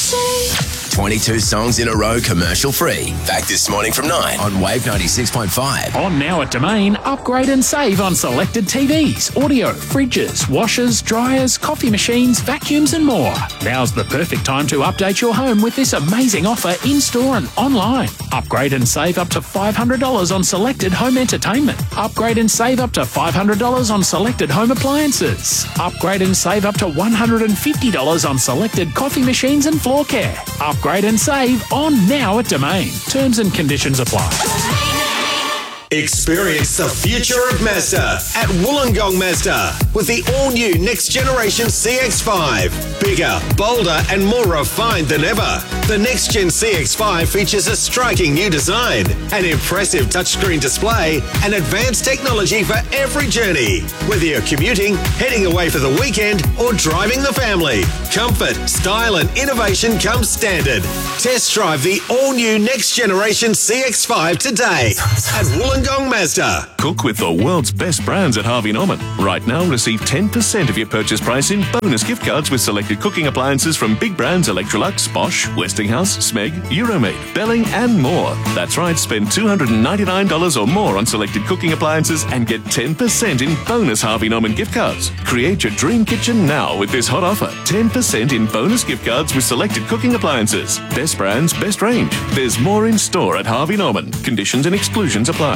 22 songs in a row commercial free. Back this morning from 9 on Wave 96.5. On now at Domain, upgrade and save on selected TVs, audio, fridges, washers, dryers, coffee machines, vacuums and more. Now's the perfect time to update your home with this amazing offer in-store and online. Upgrade and save up to $500 on selected home entertainment. Upgrade and save up to $500 on selected home appliances. Upgrade and save up to $150 on selected coffee machines and floor care. Upgrade and save on now at Domain. Terms and conditions apply. Experience the future of Mazda at Wollongong Mazda with the all-new next generation CX-5. Bigger, bolder and more refined than ever. The next-gen CX-5 features a striking new design, an impressive touchscreen display and advanced technology for every journey. Whether you're commuting, heading away for the weekend or driving the family, comfort, style and innovation come standard. Test drive the all-new next generation CX-5 today at Wollongong Mazda. Cook with the world's best brands at Harvey Norman. Right now, receive 10% of your purchase price in bonus gift cards with selected cooking appliances from big brands Electrolux, Bosch, Westinghouse, Smeg, Euromade, Belling and more. That's right, spend $299 or more on selected cooking appliances and get 10% in bonus Harvey Norman gift cards. Create your dream kitchen now with this hot offer. 10% in bonus gift cards with selected cooking appliances. Best brands, best range. There's more in store at Harvey Norman. Conditions and exclusions apply.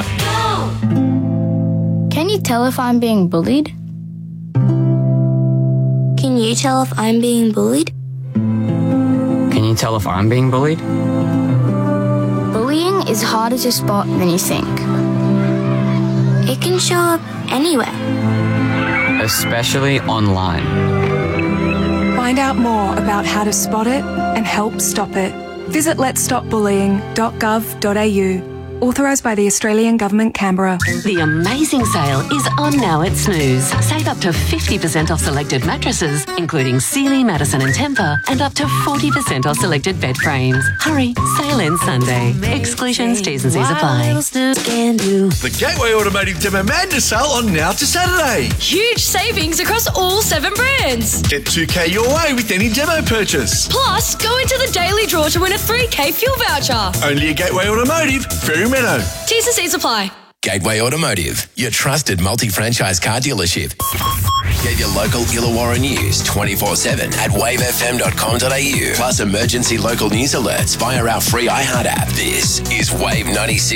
Can you tell if I'm being bullied? Can you tell if I'm being bullied? Can you tell if I'm being bullied? Bullying is harder to spot than you think. It can show up anywhere. Especially online. Find out more about how to spot it and help stop it. Visit letsstopbullying.gov.au. Authorised by the Australian Government, Canberra. The amazing sale is on now at Snooze. Save up to 50% off selected mattresses, including Sealy, Madison and Tempur, and up to 40% off selected bed frames. Hurry, sale ends Sunday. Exclusions, T's and C's apply. The Gateway Automotive Demo Madness sale on now to Saturday. Huge savings across all 7 brands. Get $2,000 your way with any demo purchase. Plus, go into the daily draw to win a $3,000 fuel voucher. Only at Gateway Automotive, Ferry Meadow. T's and C's apply. Gateway Automotive, your trusted multi-franchise car dealership. Get your local Illawarra news 24/7 at wavefm.com.au. Plus emergency local news alerts via our free iHeart app. This is Wave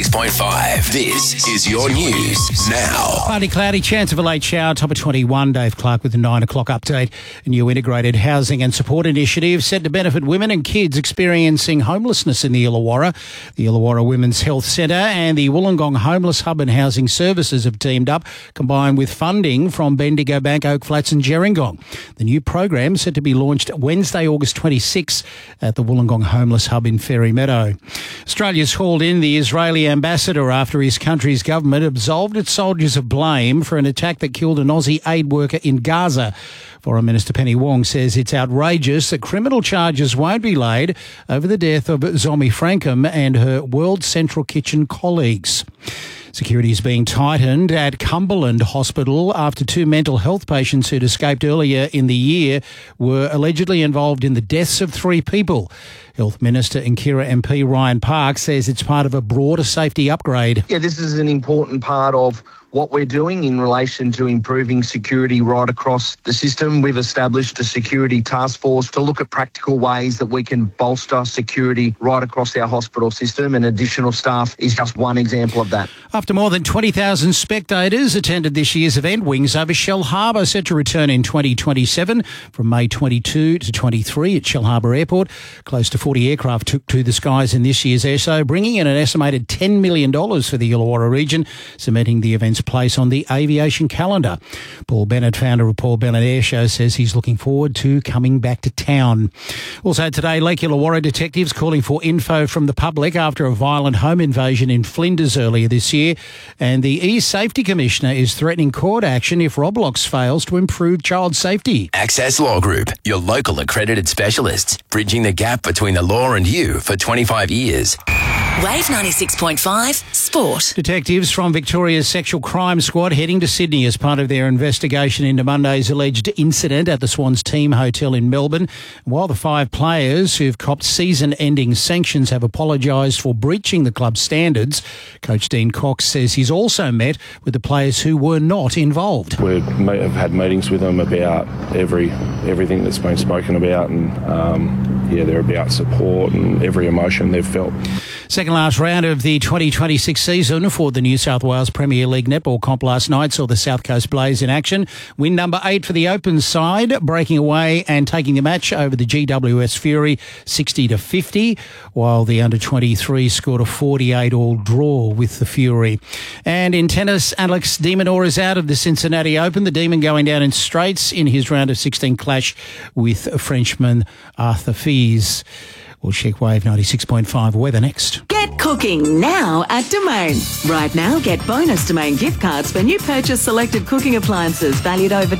96.5. This is your news now. Partly cloudy, chance of a late shower, top of 21. Dave Clark with the 9 o'clock update. A new integrated housing and support initiative set to benefit women and kids experiencing homelessness in the Illawarra. The Illawarra Women's Health Centre and the Wollongong Homeless Hub and Housing Services have teamed up, combined with funding from Bendigo Bank, Oak Flats and Gerringong. The new program is set to be launched Wednesday, August 26 at the Wollongong Homeless Hub in Ferry Meadow. Australia's hauled in the Israeli ambassador after his country's government absolved its soldiers of blame for an attack that killed an Aussie aid worker in Gaza. Foreign Minister Penny Wong says it's outrageous that criminal charges won't be laid over the death of Zomi Frankham and her World Central Kitchen colleagues. Security is being tightened at Cumberland Hospital after 2 mental health patients who'd escaped earlier in the year were allegedly involved in the deaths of 3 people. Health Minister and Kira MP Ryan Park says it's part of a broader safety upgrade. Yeah, this is an important part of what we're doing in relation to improving security right across the system. We've established a security task force to look at practical ways that we can bolster security right across our hospital system, and additional staff is just one example of that. After more than 20,000 spectators attended this year's event, Wings Over Shell Harbour set to return in 2027 from May 22 to 23 at Shell Harbour Airport. Close to 40 aircraft took to the skies in this year's air show, bringing in an estimated $10 million for the Illawarra region, cementing the event's place on the aviation calendar. Paul Bennett, founder of Paul Bennett Airshow, says he's looking forward to coming back to town. Also today, Lake Illawarra detectives calling for info from the public after a violent home invasion in Flinders earlier this year, and the E-Safety Commissioner is threatening court action if Roblox fails to improve child safety. Access Law Group, your local accredited specialists, bridging the gap between the law and you for 25 years. Wave 96.5 Sport. Detectives from Victoria's Sexual Crime Squad heading to Sydney as part of their investigation into Monday's alleged incident at the Swans Team Hotel in Melbourne. While the 5 players who've copped season-ending sanctions have apologised for breaching the club's standards, Coach Dean Cox says he's also met with the players who were not involved. We have had meetings with them about everything that's been spoken about, and they're about support and every emotion they've felt. Second last round of the 2026 season for the New South Wales Premier League Netball Comp last night saw the South Coast Blaze in action. Win number 8 for the Open side, breaking away and taking the match over the GWS Fury 60-50, while the under-23 scored a 48-all draw with the Fury. And in tennis, Alex de Minaur is out of the Cincinnati Open. The Demon going down in straights in his round of 16 clash with Frenchman Arthur Fils. We'll check Wave 96.5 weather next. Get cooking now at Domain. Right now, get bonus Domain gift cards when you purchase selected cooking appliances valued over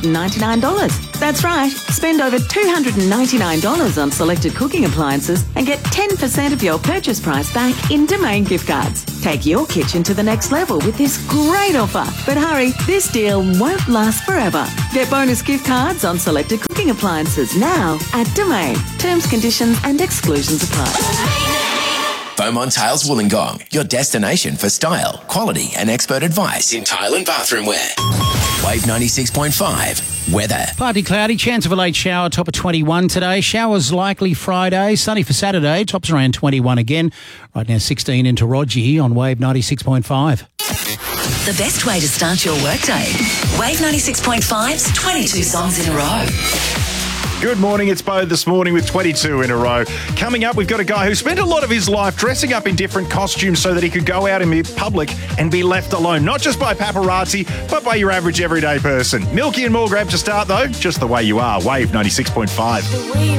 $299. That's right. Spend over $299 on selected cooking appliances and get 10% of your purchase price back in Domain gift cards. Take your kitchen to the next level with this great offer. But hurry, this deal won't last forever. Get bonus gift cards on selected cooking appliances now at Domain. Terms, conditions and exclusions apply. Beaumont Tiles Wollongong, your destination for style, quality and expert advice in tile and bathroom wear. Wave 96.5 weather. Partly cloudy, chance of a late shower, top of 21 today. Showers likely Friday, sunny for Saturday, tops around 21 again. Right now 16 into Rogie on Wave 96.5. The best way to start your workday. Wave 96.5's 22 songs in a row. Good morning, it's Bo this morning with 22 in a row. Coming up, we've got a guy who spent a lot of his life dressing up in different costumes so that he could go out in public and be left alone, not just by paparazzi, but by your average everyday person. Milky and more grab to start though, just the way you are. Wave 96.5.